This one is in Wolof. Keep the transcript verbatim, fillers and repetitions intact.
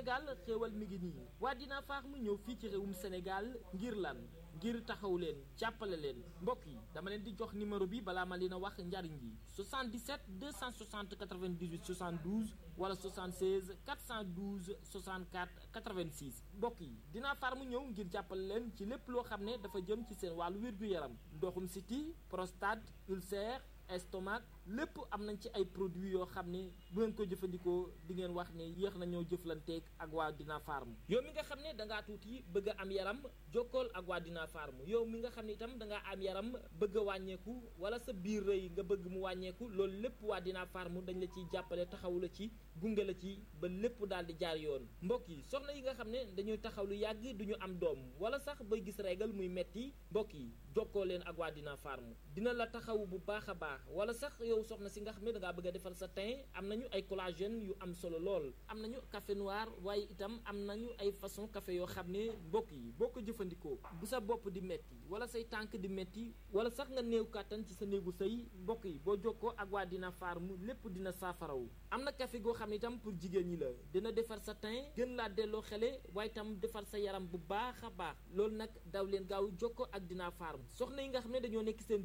Sénégal xéewal mi ngi nii waa Dina Farm ñëw fii ci réewum Sénégal ngir lan ngir taxaw leen jàppale leen mbokk yi dama leen di jox numéro bi balaa ma leen a wax njariñ yi soixante-dix-sept deux cent soixante quatre-vingt-dix-huit soixante-douze wala soixante-seize quatre cent douze soixante-quatre quatre-vingt-six mbokk yi Dina Farm ñëw ngir jàppale leen ci lépp loo xam ne dafa jëm ci seen wàllu wér-gu-yaram ndoxum siti prostate ulcère estomac lépp am nañ ci ay produits yoo xam ne bu ngeen ko jëfandikoo di ngeen wax ne yéex nañoo jëflanteeg ak waa Dina Farm yow mi nga xam ne da ngaa tuuti bëgg a am yaram jokkool ak waa Dina Farm yow mi nga xam ne itam da ngaa am yaram bëgg a wàññeeku wala sa biir rëy nga bëgg mu wàññeeku loolu lépp waa Dina Farm dañ la ciy jàppale taxawu la ci gunge la ci ba lépp daal di jaar yoon mbokk yi soxna yi nga xam ne dañuy taxaw lu yàgg duñu am doom wala sax bay gis régal muy metti mbokk yi jokkoo leen ak waa Dina Farm dina la taxawu bu baax a baax wala sax yow soxna si nga xam ne da ngaa bëgg a defar sa teint am nañu ay collagène yu am solo lool am nañu café noir waaye itam am nañu ay façon café yoo xam ne mbokk yi boo ko jëfandikoo bu sa bopp di metti wala say tànk di metti wala sax nga néew kàttan ci sa néegu sëy mbokk yi boo jokkoo ak waa Dina Farm lépp dina saafarawu am na café goo xam ne itam pour jigéen ñi la dina defar sa teint gën laa delloo xele waaye itam defar sa yaram bu baax a baax loolu nag daw leen gaaw jokkoo ak Dina Farm soxna yi nga xam ne dañoo nekk seen